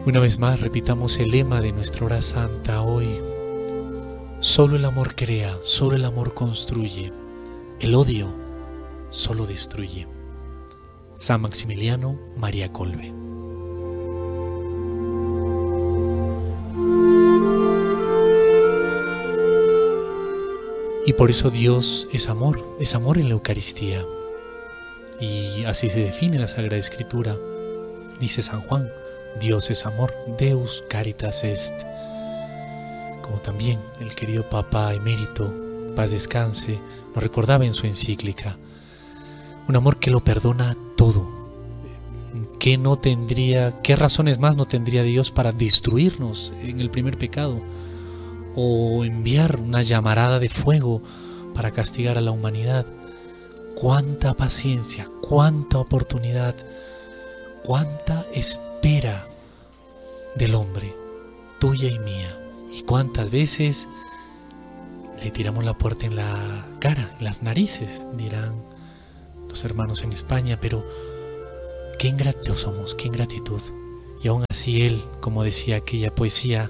Una vez más repitamos el lema de nuestra hora santa hoy. Solo el amor crea, solo el amor construye. El odio solo destruye. San Maximiliano María Kolbe. Y por eso Dios es amor en la Eucaristía. Y así se define la Sagrada Escritura. Dice San Juan, Dios es amor, Deus caritas est. Como también el querido Papa Emérito, paz descanse, nos recordaba en su encíclica. Un amor que lo perdona todo. ¿Qué razones más no tendría Dios para destruirnos en el primer pecado? O enviar una llamarada de fuego para castigar a la humanidad. Cuánta paciencia, cuánta oportunidad, cuánta espera del hombre, tuya y mía. Y cuántas veces le tiramos la puerta en la cara, en las narices, dirán los hermanos en España, pero qué ingratos somos, qué ingratitud. Y aún así él, como decía aquella poesía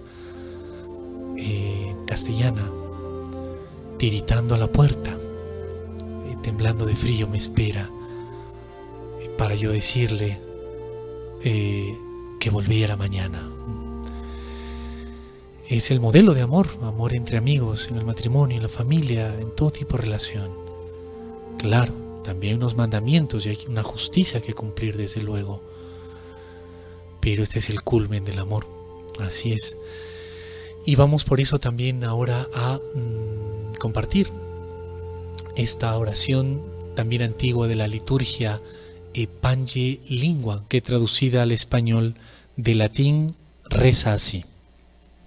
castellana, tiritando a la puerta, temblando de frío me espera, para yo decirle que volviera mañana. Es el modelo de amor, amor entre amigos, en el matrimonio, en la familia, en todo tipo de relación. Claro, también unos mandamientos y hay una justicia que cumplir desde luego, pero este es el culmen del amor, así es. Y vamos por eso también ahora a compartir esta oración también antigua de la liturgia, Pange Lingua, que traducida al español de latín reza así.